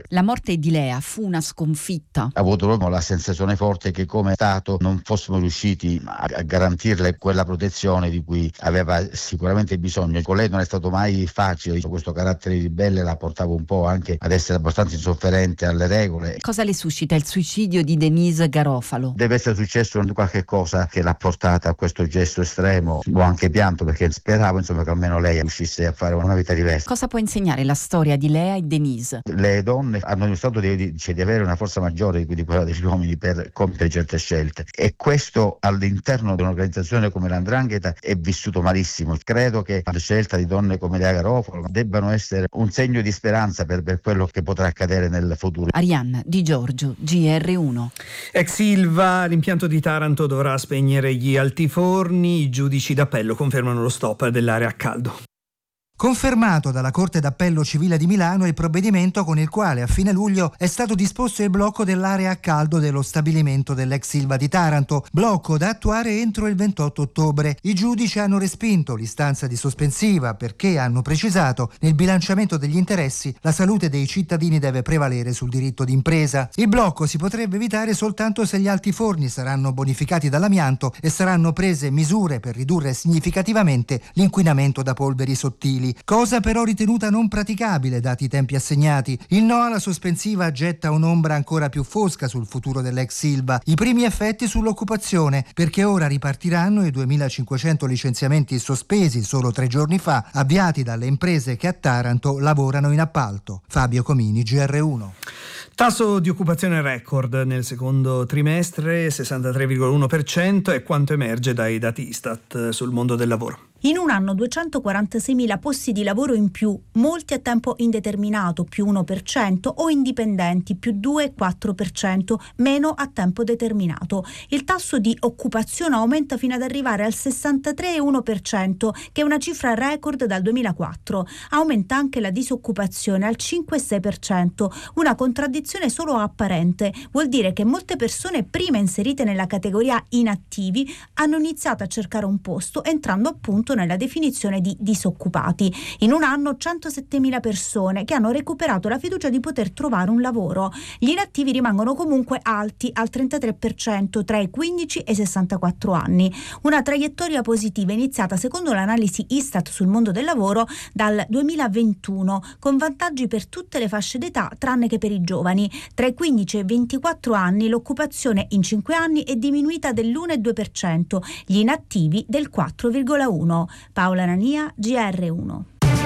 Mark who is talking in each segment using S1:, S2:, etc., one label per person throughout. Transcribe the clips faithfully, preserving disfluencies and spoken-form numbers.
S1: La morte di Lea fu una sconfitta.
S2: Ho avuto proprio la sensazione forte che come Stato non fossimo riusciti a, a garantirle quella protezione di cui aveva sicuramente bisogno. Con lei non è stato mai facile, questo carattere ribelle la portava un po' anche ad essere abbastanza insofferente alle regole.
S1: Cosa le suscita il suicidio di Denise Garofalo?
S2: Deve essere successo qualche cosa che l'ha portata a questo gesto estremo. Ho anche pianto perché speravo insomma che almeno lei riuscisse a fare una vita diversa.
S1: Cosa può insegnare la storia di Lea e Denise?
S2: Le donne hanno dimostrato di, di, cioè, di avere una forza maggiore di quella degli uomini per compiere certe scelte, e questo all'interno di un'organizzazione come l'Andrangheta è vissuto malissimo. Credo che la scelta di donne come Lea Garofalo debbano essere un segno di speranza per, per quello che potrà accadere nel futuro.
S1: Arianna Di Giorgio, G R uno.
S3: Ex Ilva, l'impianto di Taranto dovrà spegnere gli altiforni, i giudici d'appello confermano lo stop dell'area a caldo.
S4: Confermato dalla Corte d'Appello Civile di Milano il provvedimento con il quale a fine luglio è stato disposto il blocco dell'area a caldo dello stabilimento dell'ex Ilva di Taranto, blocco da attuare entro il ventotto ottobre. I giudici hanno respinto l'istanza di sospensiva perché hanno precisato nel bilanciamento degli interessi la salute dei cittadini deve prevalere sul diritto d'impresa. Il blocco si potrebbe evitare soltanto se gli altiforni saranno bonificati dall'amianto e saranno prese misure per ridurre significativamente l'inquinamento da polveri sottili. Cosa però ritenuta non praticabile dati i tempi assegnati. Il no alla sospensiva getta un'ombra ancora più fosca sul futuro dell'ex Ilva. I primi effetti sull'occupazione, perché ora ripartiranno i duemilacinquecento licenziamenti sospesi solo tre giorni fa, avviati dalle imprese che a Taranto lavorano in appalto. Fabio Comini, G R uno.
S3: Tasso di occupazione record nel secondo trimestre, sessantatré virgola uno per cento, è quanto emerge dai dati Istat sul mondo del lavoro.
S5: In un anno duecentoquarantaseimila posti di lavoro in più, molti a tempo indeterminato più uno per cento o indipendenti più due virgola quattro per cento, meno a tempo determinato. Il tasso di occupazione aumenta fino ad arrivare al sessantatré virgola uno per cento, che è una cifra record dal duemilaquattro. Aumenta anche la disoccupazione al cinque virgola sei per cento, una contraddizione solo apparente. Vuol dire che molte persone prima inserite nella categoria inattivi hanno iniziato a cercare un posto entrando appunto nella definizione di disoccupati. In un anno centosettemila persone che hanno recuperato la fiducia di poter trovare un lavoro. Gli inattivi rimangono comunque alti al trentatré per cento tra i quindici e i sessantaquattro anni. Una traiettoria positiva iniziata secondo l'analisi Istat sul mondo del lavoro dal duemilaventuno, con vantaggi per tutte le fasce d'età tranne che per i giovani. Tra i quindici e i ventiquattro anni l'occupazione in cinque anni è diminuita dell'uno virgola due per cento, gli inattivi del quattro virgola uno per cento. Paola Nania, G R uno.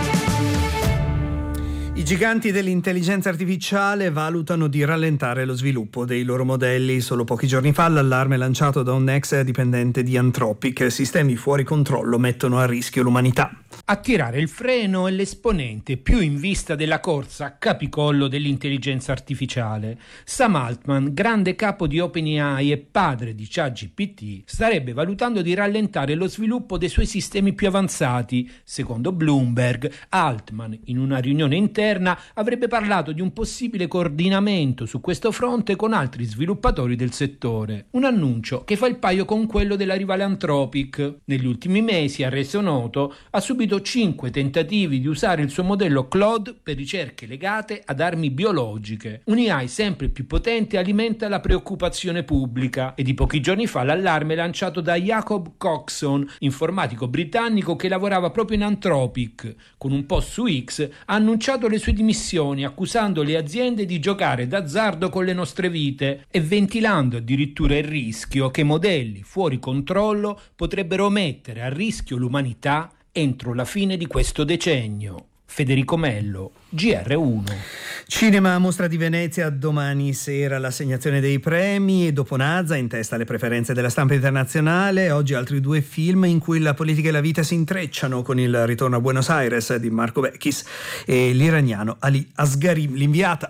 S3: I giganti dell'intelligenza artificiale valutano di rallentare lo sviluppo dei loro modelli. Solo pochi giorni fa l'allarme lanciato da un ex dipendente di Anthropic: sistemi fuori controllo mettono a rischio l'umanità.
S6: A tirare il freno è l'esponente più in vista della corsa a capicollo dell'intelligenza artificiale. Sam Altman, grande capo di OpenAI e padre di ChatGPT, starebbe valutando di rallentare lo sviluppo dei suoi sistemi più avanzati. Secondo Bloomberg, Altman, in una riunione interna, avrebbe parlato di un possibile coordinamento su questo fronte con altri sviluppatori del settore. Un annuncio che fa il paio con quello della rivale Anthropic. Negli ultimi mesi, ha reso noto, ha subito cinque tentativi di usare il suo modello Claude per ricerche legate ad armi biologiche. Un'A I sempre più potente alimenta la preoccupazione pubblica, e di pochi giorni fa l'allarme lanciato da Jacob Coxon, informatico britannico che lavorava proprio in Anthropic. Con un post su X ha annunciato le sue dimissioni, accusando le aziende di giocare d'azzardo con le nostre vite e ventilando addirittura il rischio che modelli fuori controllo potrebbero mettere a rischio l'umanità entro la fine di questo decennio. Federico Mello, G R uno.
S3: Cinema, Mostra di Venezia, domani sera l'assegnazione dei premi, e dopo Nazza in testa alle preferenze della stampa internazionale. Oggi altri due film in cui la politica e la vita si intrecciano, con il ritorno a Buenos Aires di Marco Bechis e l'iraniano Ali Asghari. L'inviata.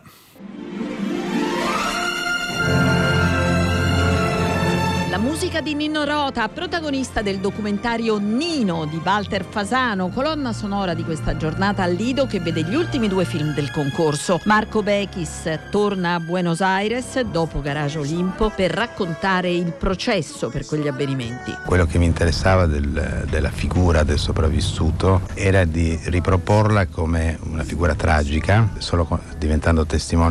S1: La musica di Nino Rota, protagonista del documentario Nino di Walter Fasano, colonna sonora di questa giornata al Lido che vede gli ultimi due film del concorso. Marco Bechis torna a Buenos Aires dopo Garage Olimpo per raccontare il processo per quegli avvenimenti.
S7: Quello che mi interessava del, della figura del sopravvissuto era di riproporla come una figura tragica, solo diventando testimone